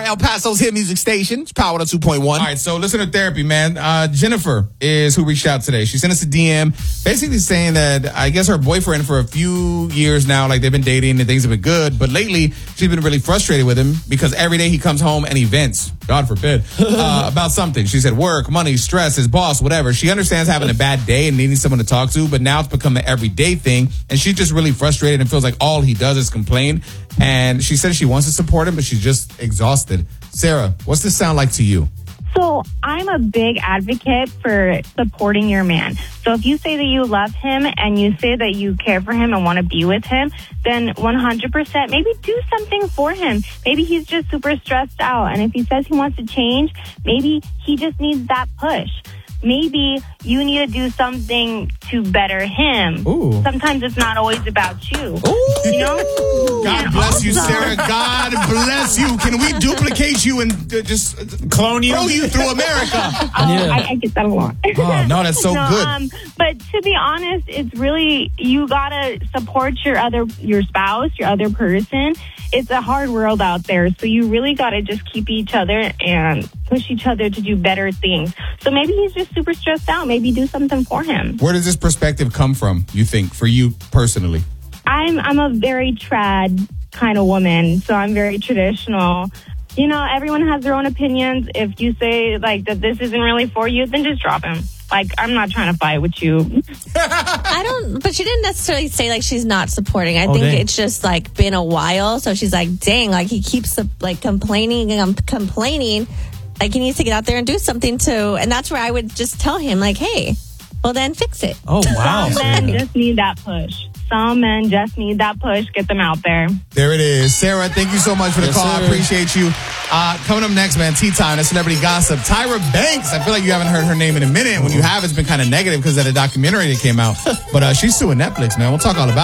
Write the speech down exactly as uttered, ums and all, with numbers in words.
El Paso's hit music station. It's Power two point one. All right, so listener therapy, man. Uh, Jennifer is who reached out today. She sent us a D M basically saying that I guess her boyfriend for a few years now, like they've been dating and things have been good, but lately she's been really frustrated with him because every day he comes home and he vents, God forbid, uh, about something. She said work, money, stress, his boss, whatever. She understands having a bad day and needing someone to talk to, but now it's become an everyday thing, and she's just really frustrated and feels like all he does is complain. And she said she wants to support him, but she's just exhausted. Sarah, what's this sound like to you? So I'm a big advocate for supporting your man. So if you say that you love him and you say that you care for him and want to be with him, then one hundred percent maybe do something for him. Maybe he's just super stressed out. And if he says he wants to change, maybe he just needs that push. Maybe you need to do something to better him. Ooh. Sometimes it's not always about you. Ooh. You know? God And bless you, also- Sarah. God bless you. Can we duplicate you and uh, just clone you? Throw you through America? Oh, Yeah. I, I get that a lot. Oh, no, that's so No, good. Um, but to be honest, it's really, you gotta support your other, your spouse, your other person. It's a hard world out there, so you really gotta just keep each other and push each other to do better things. So maybe he's just super stressed out. Maybe do something for him. Where does this perspective come from, you think, for you personally? I'm I'm a very trad kind of woman, so I'm very traditional. You know, everyone has their own opinions. If you say like that this isn't really for you, then just drop him. Like, I'm not trying to fight with you. I don't, but she didn't necessarily say like she's not supporting. I Oh, think dang. it's just like been a while. So she's like, dang, like he keeps like complaining and um, complaining. Like he needs to get out there and do something to, and that's where I would just tell him like, hey, well then fix it. Oh, wow. Some men just need that push. Some men just need that push. Get them out there. There it is. Sarah, thank you so much for the Yes, call. I sir. appreciate you. Uh, coming up next, man, Tea Time, that's Celebrity Gossip. Tyra Banks. I feel like you haven't heard her name in a minute. When you have, it's been kind of negative because of the documentary that came out. But uh, she's suing Netflix, man. We'll talk all about it.